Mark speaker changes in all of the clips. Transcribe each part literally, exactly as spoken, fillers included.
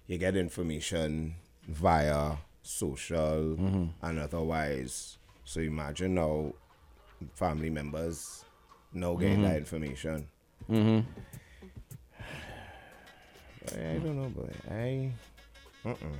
Speaker 1: you get information via social
Speaker 2: Mm-hmm.
Speaker 1: and otherwise. So imagine now family members now getting that information.
Speaker 2: Mm-hmm.
Speaker 1: I don't know, boy. I uh-uh.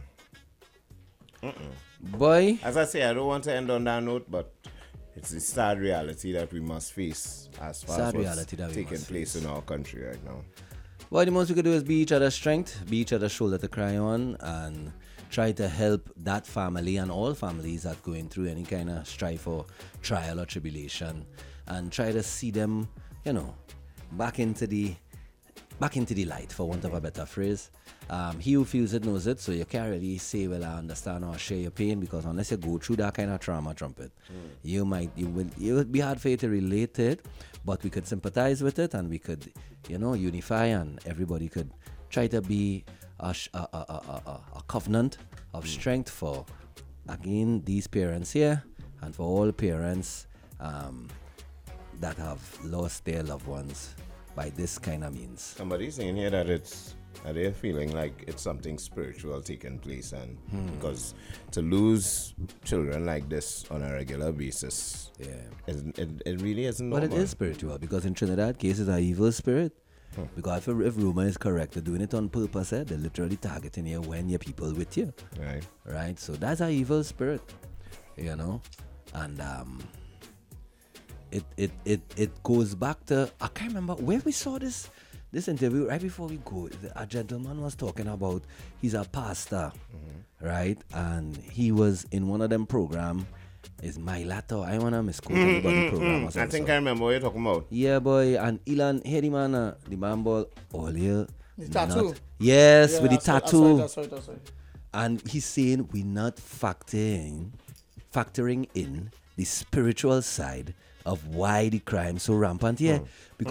Speaker 2: Boy,
Speaker 1: As I say, I don't want to end on that note, but it's the sad reality that we must face as far
Speaker 2: Sad
Speaker 1: as what's
Speaker 2: reality that we
Speaker 1: taking
Speaker 2: must
Speaker 1: place
Speaker 2: face.
Speaker 1: in our country right now.
Speaker 2: what the most we could do is be each other's strength, be each other's shoulder to cry on, and try to help that family and all families that going through any kind of strife or trial or tribulation, and try to see them, you know, back into the back into the light, for want of a better phrase. Um, he who feels it knows it, so you can't really say, well, I understand or share your pain, because unless you go through that kind of trauma, trumpet, you might, you will, it would be hard for you to relate to it, but we could sympathize with it, and we could, you know, unify, and everybody could try to be a, sh- a, a, a, a, a covenant of strength for, again, these parents here, and for all parents um, that have lost their loved ones by this kind of means.
Speaker 1: Somebody's saying here that it's that they're feeling like it's something spiritual taking place, and
Speaker 2: Hmm.
Speaker 1: because to lose children like this on a regular basis,
Speaker 2: Yeah.
Speaker 1: it, it, it really isn't
Speaker 2: But
Speaker 1: normal.
Speaker 2: it is spiritual, because in Trinidad, cases are evil spirit. Because if, if rumor is correct, they're doing it on purpose. Eh? They're literally targeting you when your people with you,
Speaker 1: Right.
Speaker 2: right? So that's an evil spirit, you know. And um, it it it it goes back to, I can't remember where we saw this this interview. Right before we go, the- a gentleman was talking about, he's a pastor, right? And he was in one of them program. Is My Lato? I wanna misquote anybody program. or
Speaker 1: I
Speaker 2: something.
Speaker 1: think I remember what you're talking about.
Speaker 2: Yeah, boy, and Elon, here the man, uh, the man ball, all here.
Speaker 3: The tattoo.
Speaker 2: Yes,
Speaker 3: Yeah,
Speaker 2: with the
Speaker 3: I saw- I saw
Speaker 2: tattoo.
Speaker 3: it, I saw it, I saw it.
Speaker 2: And he's saying we're not factoring, factoring in the spiritual side of why the crime so rampant here. Because